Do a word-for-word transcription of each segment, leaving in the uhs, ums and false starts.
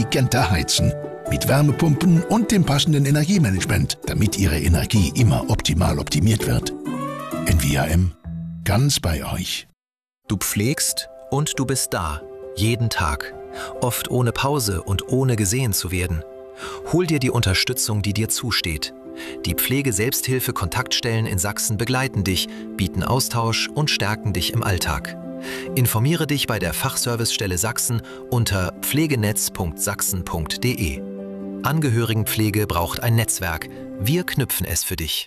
intelligenter Heizen. Mit Wärmepumpen und dem passenden Energiemanagement, damit Ihre Energie immer optimal optimiert wird. N V A M. Ganz bei euch. Du pflegst und du bist da. Jeden Tag. Oft ohne Pause und ohne gesehen zu werden. Hol dir die Unterstützung, die dir zusteht. Die Pflege-Selbsthilfe-Kontaktstellen in Sachsen begleiten dich, bieten Austausch und stärken dich im Alltag. Informiere dich bei der Fachservicestelle Sachsen unter pflegenetz punkt sachsen punkt de. Angehörigenpflege braucht ein Netzwerk. Wir knüpfen es für dich.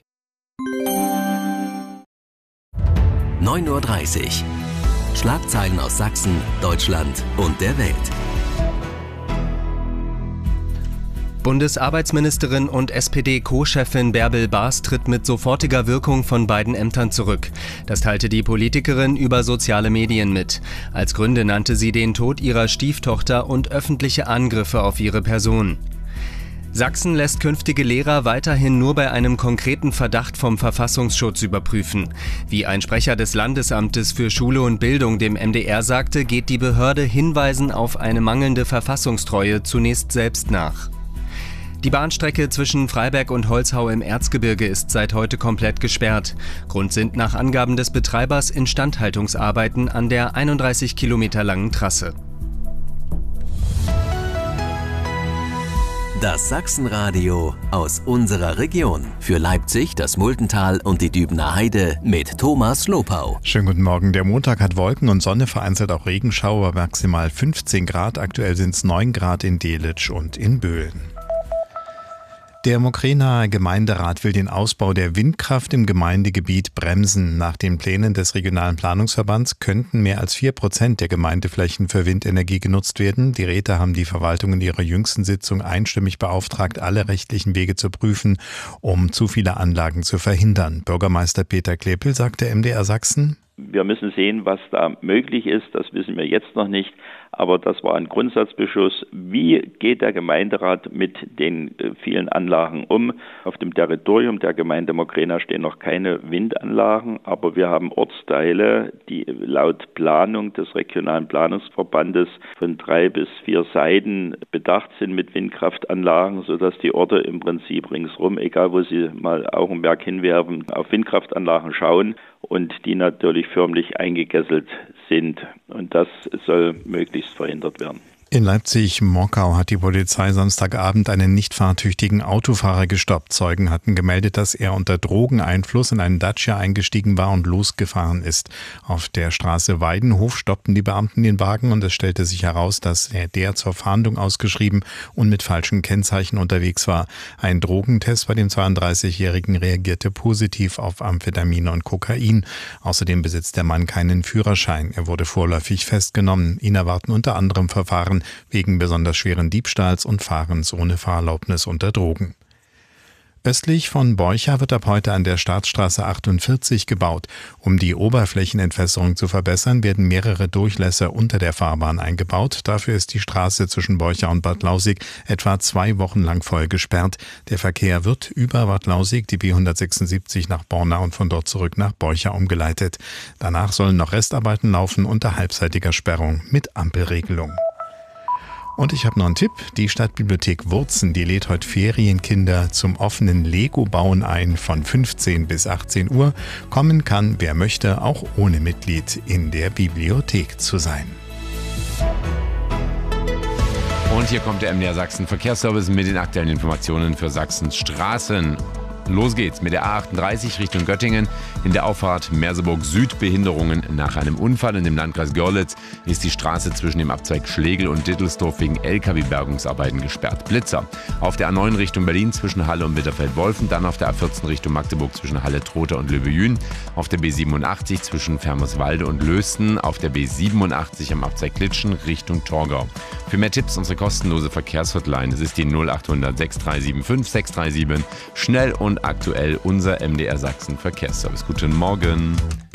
neun Uhr dreißig. Schlagzeilen aus Sachsen, Deutschland und der Welt. Bundesarbeitsministerin und S P D-Co-Chefin Bärbel Baas tritt mit sofortiger Wirkung von beiden Ämtern zurück. Das teilte die Politikerin über soziale Medien mit. Als Gründe nannte sie den Tod ihrer Stieftochter und öffentliche Angriffe auf ihre Person. Sachsen lässt künftige Lehrer weiterhin nur bei einem konkreten Verdacht vom Verfassungsschutz überprüfen. Wie ein Sprecher des Landesamtes für Schule und Bildung dem M D R sagte, geht die Behörde Hinweisen auf eine mangelnde Verfassungstreue zunächst selbst nach. Die Bahnstrecke zwischen Freiberg und Holzhau im Erzgebirge ist seit heute komplett gesperrt. Grund sind nach Angaben des Betreibers Instandhaltungsarbeiten an der einunddreißig Kilometer langen Trasse. Das Sachsenradio aus unserer Region. Für Leipzig, das Muldental und die Dübener Heide mit Thomas Lopau. Schönen guten Morgen. Der Montag hat Wolken und Sonne, vereinzelt auch Regenschauer, maximal fünfzehn Grad. Aktuell sind es neun Grad in Delitzsch und in Böhlen. Der Mokrenaer Gemeinderat will den Ausbau der Windkraft im Gemeindegebiet bremsen. Nach den Plänen des Regionalen Planungsverbands könnten mehr als vier Prozent der Gemeindeflächen für Windenergie genutzt werden. Die Räte haben die Verwaltung in ihrer jüngsten Sitzung einstimmig beauftragt, alle rechtlichen Wege zu prüfen, um zu viele Anlagen zu verhindern. Bürgermeister Peter Klepel sagte M D R Sachsen: Wir müssen sehen, was da möglich ist. Das wissen wir jetzt noch nicht. Aber das war ein Grundsatzbeschluss. Wie geht der Gemeinderat mit den vielen Anlagen um? Auf dem Territorium der Gemeinde Mokrena stehen noch keine Windanlagen, aber wir haben Ortsteile, die laut Planung des regionalen Planungsverbandes von drei bis vier Seiten bedacht sind mit Windkraftanlagen, sodass die Orte im Prinzip ringsrum, egal wo sie mal Augenmerk hinwerfen, auf Windkraftanlagen schauen und die natürlich förmlich eingegesselt sind. Und das soll möglichst verhindert werden. In Leipzig-Mockau hat die Polizei Samstagabend einen nicht fahrtüchtigen Autofahrer gestoppt. Zeugen hatten gemeldet, dass er unter Drogeneinfluss in einen Dacia eingestiegen war und losgefahren ist. Auf der Straße Weidenhof stoppten die Beamten den Wagen und es stellte sich heraus, dass er der zur Fahndung ausgeschrieben und mit falschen Kennzeichen unterwegs war. Ein Drogentest bei dem zweiunddreißigjährigen reagierte positiv auf Amphetamine und Kokain. Außerdem besitzt der Mann keinen Führerschein. Er wurde vorläufig festgenommen. Ihn erwarten unter anderem Verfahren wegen besonders schweren Diebstahls und Fahrens ohne Fahrerlaubnis unter Drogen. Östlich von Borcha wird ab heute an der Staatsstraße achtundvierzig gebaut. Um die Oberflächenentwässerung zu verbessern, werden mehrere Durchlässe unter der Fahrbahn eingebaut. Dafür ist die Straße zwischen Borcha und Bad Lausick etwa zwei Wochen lang voll gesperrt. Der Verkehr wird über Bad Lausick, die B hundertsechsundsiebzig nach Borna und von dort zurück nach Borcha umgeleitet. Danach sollen noch Restarbeiten laufen unter halbseitiger Sperrung mit Ampelregelung. Und ich habe noch einen Tipp. Die Stadtbibliothek Wurzen, die lädt heute Ferienkinder zum offenen Lego-Bauen ein von fünfzehn bis achtzehn Uhr. Kommen kann, wer möchte, auch ohne Mitglied in der Bibliothek zu sein. Und hier kommt der M D R Sachsen Verkehrsservice mit den aktuellen Informationen für Sachsens Straßen. Los geht's mit der A achtunddreißig Richtung Göttingen. In der Auffahrt Merseburg Süd Behinderungen nach einem Unfall. In dem Landkreis Görlitz ist die Straße zwischen dem Abzweig Schlegel und Dittelsdorf wegen L K W-Bergungsarbeiten gesperrt. Blitzer. Auf der A neun Richtung Berlin zwischen Halle und Bitterfeld-Wolfen. Dann auf der A vierzehn Richtung Magdeburg zwischen Halle, Trotha und Löbejün. Auf der B siebenundachtzig zwischen Fermerswalde und Lösten. Auf der B siebenundachtzig am Abzweig Klitschen Richtung Torgau. Für mehr Tipps unsere kostenlose Verkehrshotline. Es ist die null achthundert sechs drei sieben fünf sechs drei sieben. Schnell und aktuell unser M D R Sachsen Verkehrsservice. Guten Morgen.